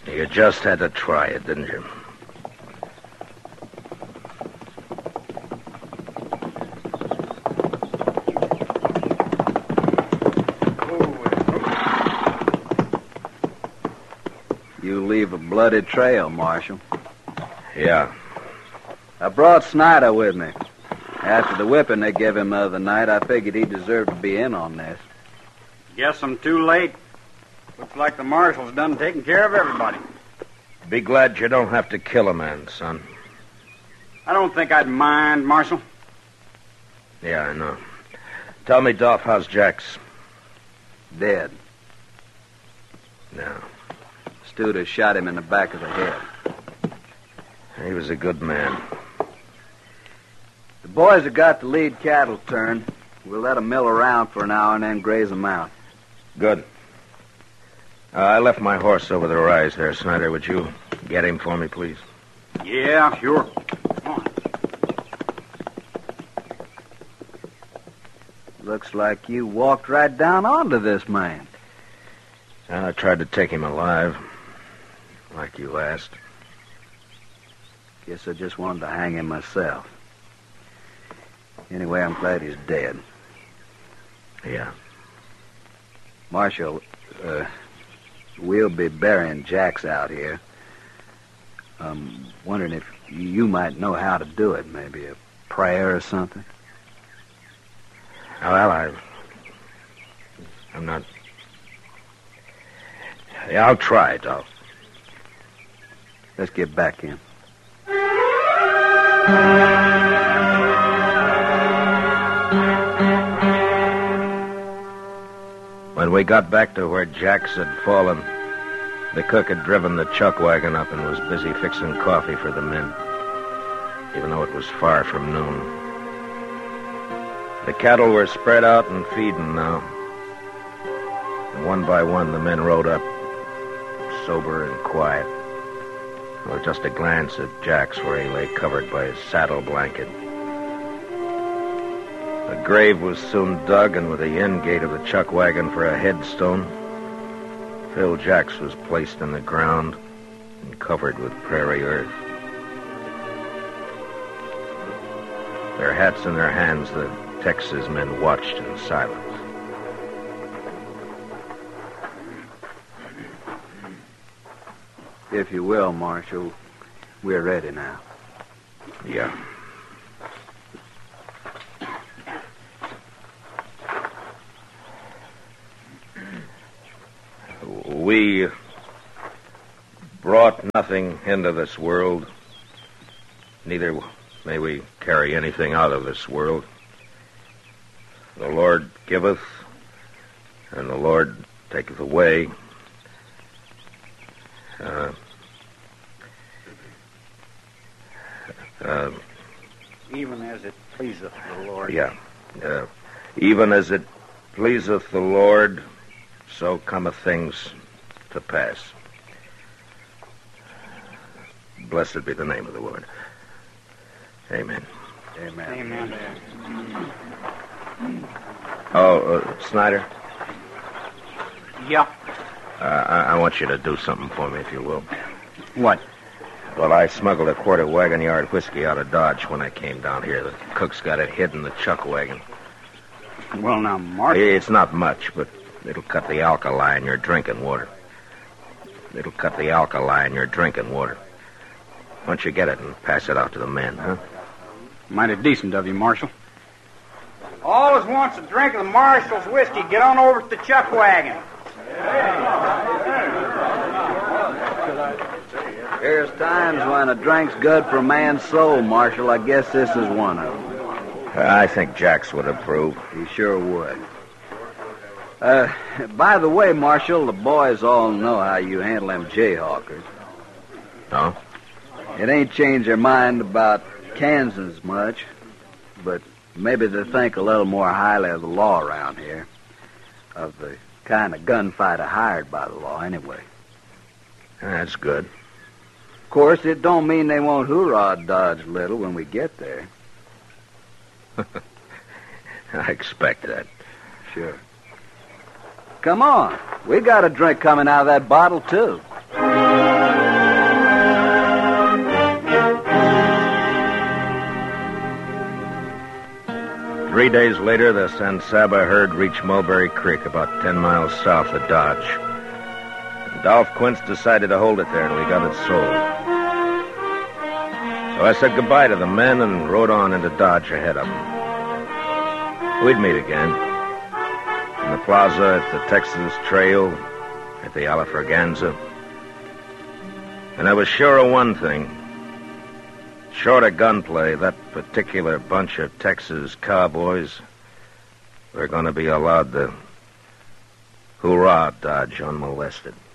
You just had to try it, didn't you? You leave a bloody trail, Marshal. Yeah. I brought Snyder with me. After the whipping they gave him the other night, I figured he deserved to be in on this. Guess I'm too late. Looks like the marshal's done taking care of everybody. Be glad you don't have to kill a man, son. I don't think I'd mind, Marshal. Yeah, I know. Tell me, Dolph, how's Jax? Dead. No. Studer shot him in the back of the head. He was a good man. The boys have got the lead cattle turned. We'll let them mill around for an hour and then graze them out. Good. I left my horse over the rise there, Snyder. Would you get him for me, please? Yeah, sure. Come on. Looks like you walked right down onto this man. I tried to take him alive, like you asked. Guess I just wanted to hang him myself. Anyway, I'm glad he's dead. Yeah. Marshal, we'll be burying Jax out here. I'm wondering if you might know how to do it. Maybe a prayer or something? Well, I'm not... Yeah, I'll try, Dolph. Let's get back in. When we got back to where Jax had fallen, the cook had driven the chuck wagon up and was busy fixing coffee for the men, even though it was far from noon. The cattle were spread out and feeding now. And one by one, the men rode up, sober and quiet, with just a glance at Jax where he lay covered by his saddle blanket. A grave was soon dug, and with the end gate of the chuck wagon for a headstone, Phil Jax was placed in the ground and covered with prairie earth. Their hats in their hands, the Texas men watched in silence. If you will, Marshal, we're ready now. Yeah. We brought nothing into this world, neither may we carry anything out of this world. The Lord giveth, and the Lord taketh away. Even as it pleaseth the Lord. Yeah. Even as it pleaseth the Lord, so cometh things to pass. Blessed be the name of the Lord. Amen. Amen. Amen. Oh, Snyder? Yeah. I want you to do something for me, if you will. What? Well, I smuggled a quart of wagon yard whiskey out of Dodge when I came down here. The cook's got it hid in the chuck wagon. Well, now, Marshal... It's not much, but it'll cut the alkali in your drinking water. Why don't you get it and pass it out to the men, huh? Mighty decent of you, Marshal. Always wants a drink of the Marshal's whiskey. Get on over to the chuck wagon. There's times when a drink's good for a man's soul, Marshal. I guess this is one of them. I think Jax would approve. He sure would. By the way, Marshal, the boys all know how you handle them jayhawkers. No? It ain't changed their mind about Kansas much, but maybe they think a little more highly of the law around here. Of the kind of gunfighter hired by the law, anyway. That's good. Of course, it don't mean they won't hoorah Dodge Little when we get there. I expect that. Sure. Come on. We got a drink coming out of that bottle, too. 3 days later, the San Saba herd reached Mulberry Creek, about 10 miles south of Dodge. And Dolph Quince decided to hold it there till he got it sold. So I said goodbye to the men and rode on into Dodge ahead of them. We'd meet again. In the plaza, at the Texas Trail, at the Alafraganza. And I was sure of one thing. Short of gunplay, that particular bunch of Texas cowboys were going to be allowed to hoorah Dodge unmolested.